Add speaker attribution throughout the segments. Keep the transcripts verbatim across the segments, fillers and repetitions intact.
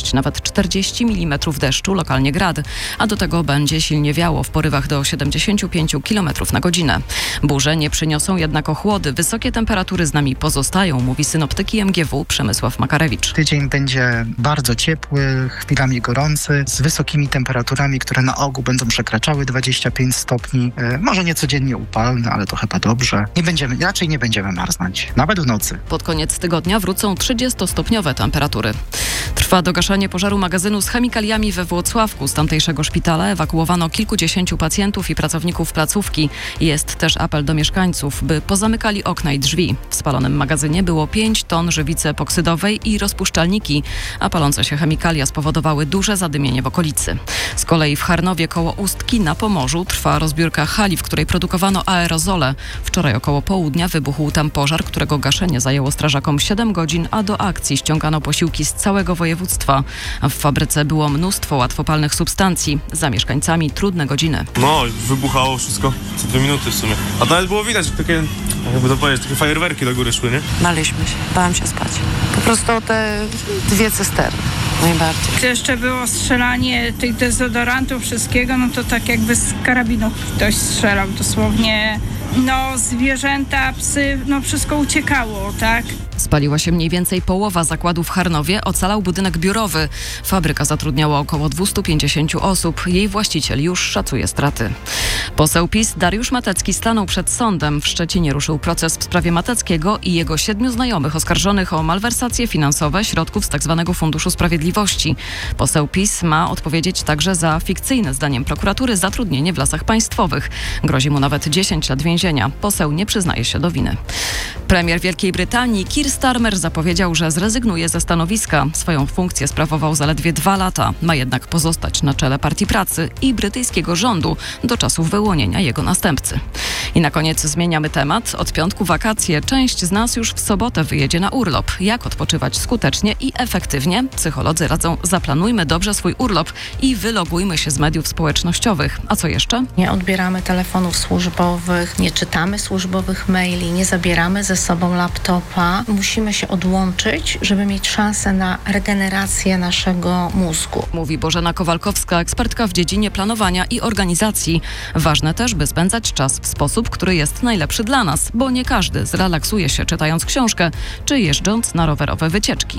Speaker 1: trzydzieści, nawet czterdzieści milimetrów deszczu, lokalnie grad, a do tego będzie silnie wiało w porywach do siedemdziesiąt pięć kilometrów na godzinę. Burze nie przyniosą jednak ochłody. Wysokie temperatury z nami pozostają, mówi synoptyki M G W Przemysław Makarewicz.
Speaker 2: Tydzień będzie bardzo ciepły, chwilami gorący, z wysokimi temperaturami, które na ogół będą przekraczały dwadzieścia pięć stopni. E, może nie codziennie upalne, ale to chyba dobrze. Nie będziemy, raczej nie będziemy marznąć, nawet w nocy.
Speaker 1: Pod koniec tygodnia wrócą trzydziestostopniowe temperatury. Trwa dogaszanie pożaru magazynu z chemikaliami we Włocławku. Z tamtejszego szpitala ewakuowano kilkudziesięciu pacjentów i pracowników placówki. Jest też apel do mieszkańców, by pozamykali okna i drzwi. W spalonym magazynie było pięć ton żywicy epoksydowej i rozpuszczalniki, a palące się chemikalia spowodowały duże zadymienie w okolicy. Z kolei w Charnowie koło Ustki na Pomorzu trwa rozbiórka hali, w której produkowano aerozole. Wczoraj około południa wybuchł tam pożar, którego gaszenie zajęło strażakom siedem godzin, a do akcji ściągano posiłki z całego województwa. W fabryce było mnóstwo łatwopalnych substancji. Za mieszkańcami trudne godziny.
Speaker 3: No, wybuchało wszystko co dwie minuty w sumie. A nawet było widać, że takie, jakby to powiedzieć, takie fajerwerki do góry szły, nie?
Speaker 4: Baliśmy się, bałam się spać. Po prostu te dwie cysterny najbardziej.
Speaker 5: Gdy jeszcze było strzelanie tych dezodorantów, wszystkiego, no to tak jakby z karabinu ktoś strzelał dosłownie. No, zwierzęta, psy, no wszystko uciekało, tak?
Speaker 1: Spaliła się mniej więcej połowa zakładu w Charnowie, ocalał budynek biurowy. Fabryka zatrudniała około dwieście pięćdziesiąt osób. Jej właściciel już szacuje straty. Poseł PiS Dariusz Matecki stanął przed sądem. W Szczecinie ruszył proces w sprawie Mateckiego i jego siedmiu znajomych oskarżonych o malwersacje finansowe środków z tzw. Funduszu Sprawiedliwości. Poseł PiS ma odpowiedzieć także za fikcyjne, zdaniem prokuratury, zatrudnienie w Lasach Państwowych. Grozi mu nawet dziesięć lat więzienia. Poseł nie przyznaje się do winy. Premier Wielkiej Brytanii Keir Starmer zapowiedział, że zrezygnuje ze stanowiska. Swoją funkcję sprawował zaledwie dwa lata. Ma jednak pozostać na czele Partii Pracy i brytyjskiego rządu do czasu wyłonienia jego następcy. I na koniec zmieniamy temat. Od piątku wakacje. Część z nas już w sobotę wyjedzie na urlop. Jak odpoczywać skutecznie i efektywnie? Psycholodzy radzą: zaplanujmy dobrze swój urlop i wylogujmy się z mediów społecznościowych. A co jeszcze?
Speaker 4: Nie odbieramy telefonów służbowych, nie czytamy służbowych maili, nie zabieramy ze sobą laptopa. Musimy się odłączyć, żeby mieć szansę na regenerację naszego mózgu.
Speaker 1: Mówi Bożena Kowalkowska, ekspertka w dziedzinie planowania i organizacji. Ważne też, by spędzać czas w sposób, który jest najlepszy dla nas, bo nie każdy zrelaksuje się czytając książkę czy jeżdżąc na rowerowe wycieczki.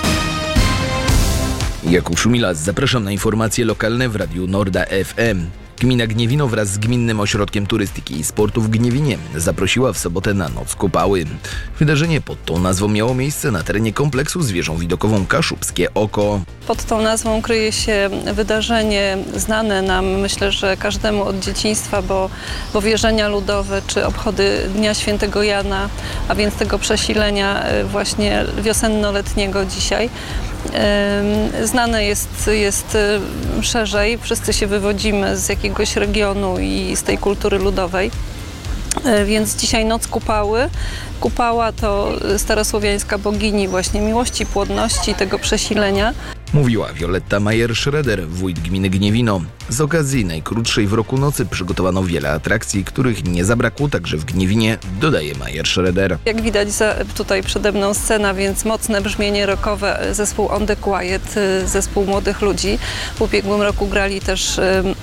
Speaker 6: Jakub Szumilas, zapraszam na informacje lokalne w Radiu Norda F M. Gmina Gniewino wraz z Gminnym Ośrodkiem Turystyki i Sportu w Gniewinie zaprosiła w sobotę na Noc Kopały. Wydarzenie pod tą nazwą miało miejsce na terenie kompleksu z wieżą widokową Kaszubskie Oko.
Speaker 7: Pod tą nazwą kryje się wydarzenie znane nam, myślę, że każdemu od dzieciństwa, bo, bo wierzenia ludowe czy obchody Dnia Świętego Jana, a więc tego przesilenia właśnie wiosenno-letniego dzisiaj. Znane jest, jest szerzej, wszyscy się wywodzimy z jakiegoś regionu i z tej kultury ludowej, więc dzisiaj Noc Kupały. Kupała to starosłowiańska bogini właśnie miłości, płodności, tego przesilenia.
Speaker 6: Mówiła Wioletta Majer-Schroeder, wójt gminy Gniewino. Z okazji najkrótszej w roku nocy przygotowano wiele atrakcji, których nie zabrakło także w Gniewinie, dodaje Majer-Schroeder.
Speaker 7: Jak widać za, tutaj przede mną scena, więc mocne brzmienie rockowe, zespół On The Quiet, zespół młodych ludzi. W ubiegłym roku grali też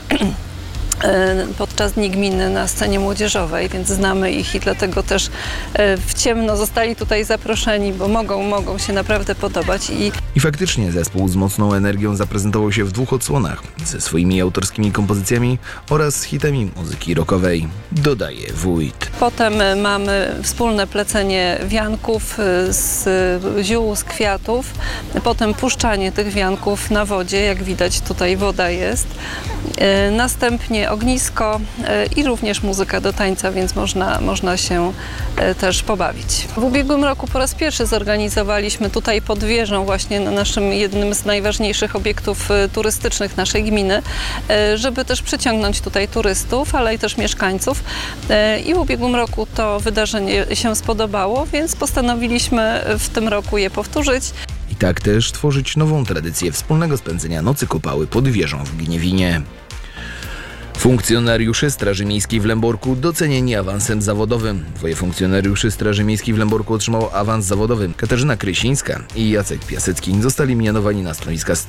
Speaker 7: podczas Dni Gminy na scenie młodzieżowej, więc znamy ich i dlatego też w ciemno zostali tutaj zaproszeni, bo mogą, mogą się naprawdę podobać. I,
Speaker 6: I faktycznie zespół z mocną energią zaprezentował się w dwóch odsłonach, ze swoimi autorskimi kompozycjami oraz hitami muzyki rockowej, dodaje wójt.
Speaker 7: Potem mamy wspólne plecenie wianków z ziół, z kwiatów, potem puszczanie tych wianków na wodzie, jak widać tutaj woda jest. Następnie ognisko i również muzyka do tańca, więc można, można się też pobawić. W ubiegłym roku po raz pierwszy zorganizowaliśmy tutaj pod wieżą, właśnie na naszym jednym z najważniejszych obiektów turystycznych naszej gminy, żeby też przyciągnąć tutaj turystów, ale i też mieszkańców. I w ubiegłym roku to wydarzenie się spodobało, więc postanowiliśmy w tym roku je powtórzyć.
Speaker 6: I tak też tworzyć nową tradycję wspólnego spędzenia Nocy Kopały pod wieżą w Gniewinie. Funkcjonariusze Straży Miejskiej w Lęborku docenieni awansem zawodowym. Dwoje funkcjonariuszy Straży Miejskiej w Lęborku otrzymało awans zawodowy. Katarzyna Krysińska i Jacek Piasecki zostali mianowani na stanowiska